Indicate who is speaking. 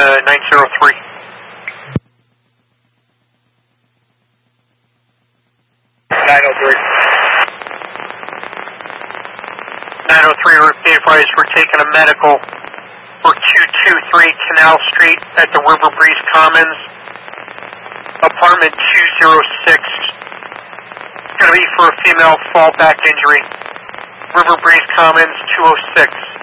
Speaker 1: 903. 903. 903, be advised, we're taking a medical for 223 Canal Street at the River Breeze Commons, apartment 206. It's going to be for a female fall back injury. River Breeze Commons 206.